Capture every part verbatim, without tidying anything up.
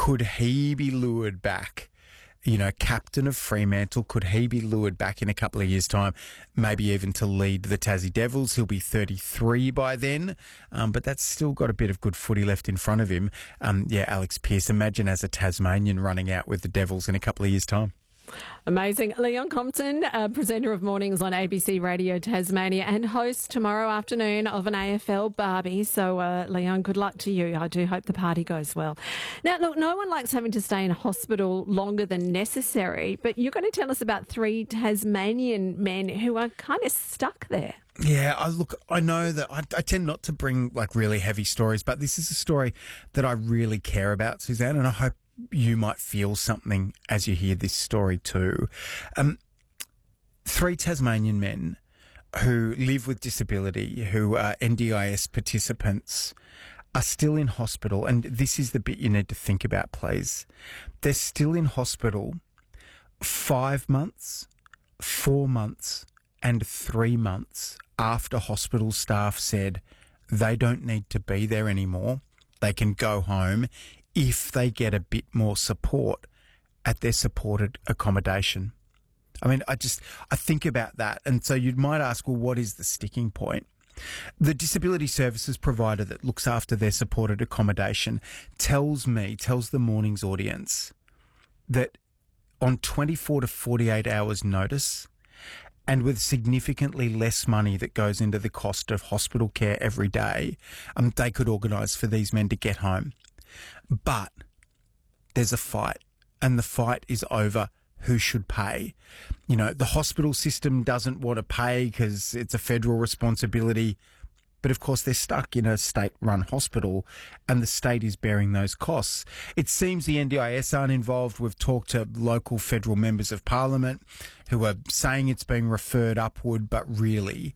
could he be lured back? You know, captain of Fremantle, could he be lured back in a couple of years' time, maybe even to lead the Tassie Devils? He'll be thirty-three by then, um, but that's still got a bit of good footy left in front of him. Um, yeah, Alex Pearce, imagine as a Tasmanian running out with the Devils in a couple of years' time. Amazing. Leon Compton, uh, presenter of Mornings on A B C Radio Tasmania and host tomorrow afternoon of an A F L Barbie. So, uh, Leon, good luck to you. I do hope the party goes well. Now, look, no one likes having to stay in hospital longer than necessary, but you're going to tell us about three Tasmanian men who are kind of stuck there. Yeah, I look, I know that I, I tend not to bring like really heavy stories, but this is a story that I really care about, Suzanne, and I hope you might feel something as you hear this story too. Um, three Tasmanian men who live with disability, who are N D I S participants, are still in hospital. And this is the bit you need to think about, please. They're still in hospital five months, four months, and three months after hospital staff said they don't need to be there anymore. They can go home if they get a bit more support at their supported accommodation. I mean, I just, I think about that. And so you might ask, well, what is the sticking point? The disability services provider that looks after their supported accommodation tells me, tells the Mornings audience, that on twenty-four to forty-eight hours notice, and with significantly less money that goes into the cost of hospital care every day, um, they could organise for these men to get home. But there's a fight, and the fight is over who should pay. You know, the hospital system doesn't want to pay because it's a federal responsibility. But of course, they're stuck in a state-run hospital and the state is bearing those costs. It seems the N D I S aren't involved. We've talked to local federal members of parliament who are saying it's being referred upward, but really,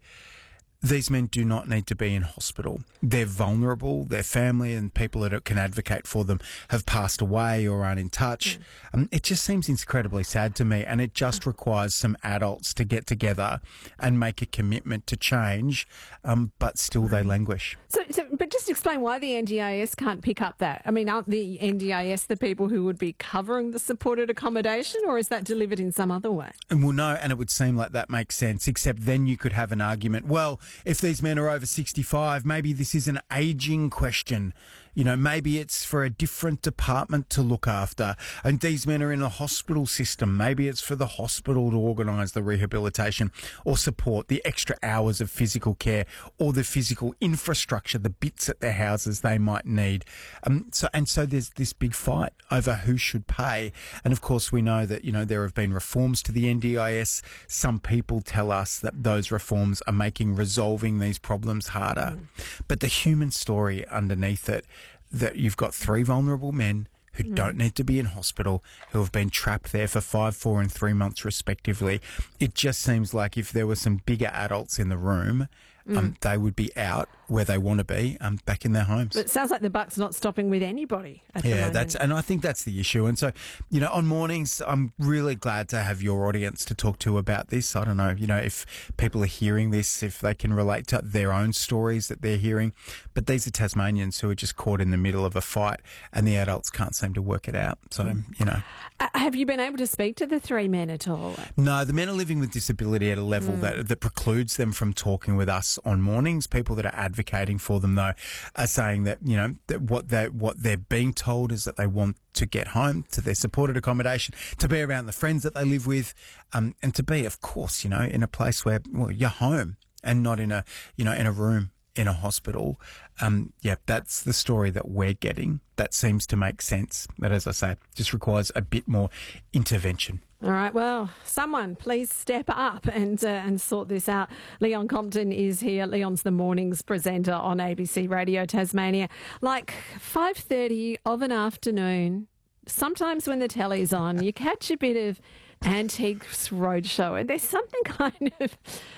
these men do not need to be in hospital. They're vulnerable. Their family and people that can advocate for them have passed away or aren't in touch. Mm. Um, it just seems incredibly sad to me, and it just requires some adults to get together and make a commitment to change, um, but still they languish. So, so, but just explain why the N D I S can't pick up that. I mean, aren't the N D I S the people who would be covering the supported accommodation, or is that delivered in some other way? And well, no, and it would seem like that makes sense, except then you could have an argument, well, if these men are over sixty-five, maybe this is an ageing question. You know, maybe it's for a different department to look after. And these men are in a hospital system. Maybe it's for the hospital to organise the rehabilitation or support the extra hours of physical care or the physical infrastructure, the bits at their houses they might need. Um, so, and so there's this big fight over who should pay. And of course, we know that, you know, there have been reforms to the N D I S. Some people tell us that those reforms are making resolving these problems harder. Mm. But the human story underneath it, that you've got three vulnerable men who mm. don't need to be in hospital, who have been trapped there for five, four and three months respectively. It just seems like if there were some bigger adults in the room, mm. um, they would be out where they want to be, um, back in their homes. But it sounds like the buck's not stopping with anybody at yeah, the moment. that's, and I think that's the issue. And so, you know, on Mornings, I'm really glad to have your audience to talk to about this. I don't know, you know, if people are hearing this, if they can relate to their own stories that they're hearing. But these are Tasmanians who are just caught in the middle of a fight and the adults can't seem to work it out. So, mm. you know. Uh, have you been able to speak to the three men at all? No, the men are living with disability at a level mm. that, that precludes them from talking with us on Mornings. People that are advocating for them, though, are saying that, you know, that what they what they're being told is that they want to get home to their supported accommodation, to be around the friends that they live with, um, and to be, of course, you know, in a place where, well, you're home and not in a, you know, in a room in a hospital. Um, yeah, that's the story that we're getting. That seems to make sense. But as I say, just requires a bit more intervention. All right, well, someone please step up and uh, and sort this out. Leon Compton is here. Leon's the Mornings presenter on A B C Radio Tasmania. Like five thirty of an afternoon, sometimes when the telly's on, you catch a bit of Antiques Roadshow, and there's something kind of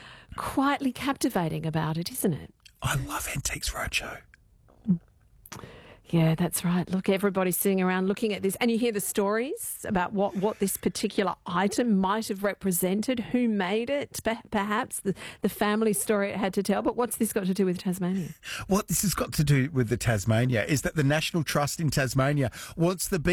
quietly captivating about it, isn't it? I love Antiques Roadshow. Yeah, that's right. Look, everybody's sitting around looking at this, and you hear the stories about what, what this particular item might have represented, who made it, perhaps the, the family story it had to tell. But what's this got to do with Tasmania? What this has got to do with the Tasmania is that the National Trust in Tasmania wants the